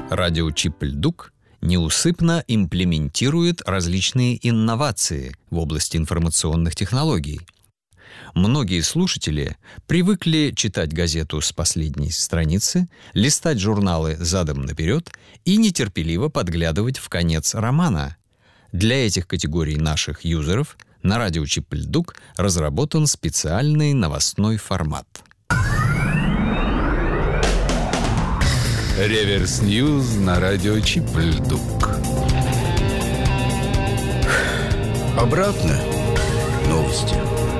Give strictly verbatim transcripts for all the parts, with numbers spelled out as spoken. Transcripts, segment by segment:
Радио Чип-Льдук неусыпно имплементирует различные инновации в области информационных технологий. Многие слушатели привыкли читать газету с последней страницы, листать журналы задом наперед и нетерпеливо подглядывать в конец романа. Для этих категорий наших юзеров на радио Чип-Льдук разработан специальный новостной формат. Реверс Ньюз на радио Чип-Льдук. Обратно новости.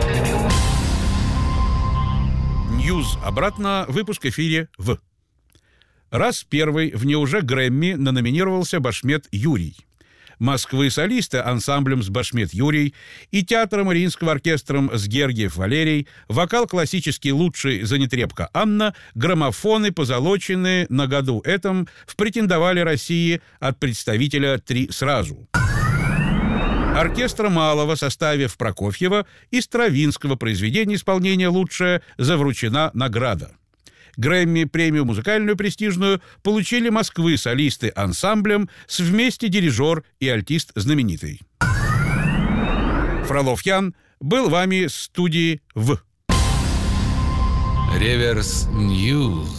Ньюз обратно, выпуск эфире в. Раз первый в «Неуже Грэмми» наноминировался Башмет Юрий. Москвы солисты ансамблем с Башмет Юрий и театром Мариинского оркестром с Гергиев Валерий, вокал классический лучший Занетребка Анна, граммофоны, позолоченные на году этом, впретендовали России от представителя «Три сразу». Оркестра малого, составив Прокофьева и Стравинского произведения исполнения лучшее, завручена награда. Грэмми премию музыкальную престижную получили Москвы солисты ансамблем с вместе дирижер и альтист знаменитый. Фролов Ян был вами в студии в. Реверс Ньюз.